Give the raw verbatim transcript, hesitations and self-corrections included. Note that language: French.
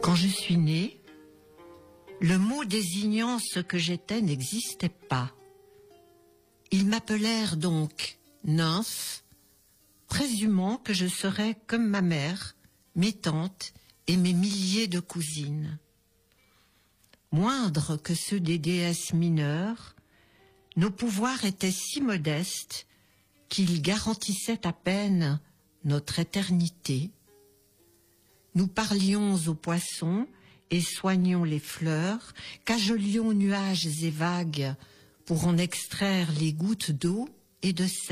Quand je suis née, le mot désignant ce que j'étais n'existait pas. Ils m'appelèrent donc nymphe, présumant que je serais comme ma mère, mes tantes et mes milliers de cousines. Moindres que ceux des déesses mineures, nos pouvoirs étaient si modestes qu'ils garantissaient à peine notre éternité. Nous parlions aux poissons et soignions les fleurs, cajolions nuages et vagues pour en extraire les gouttes d'eau et de sel.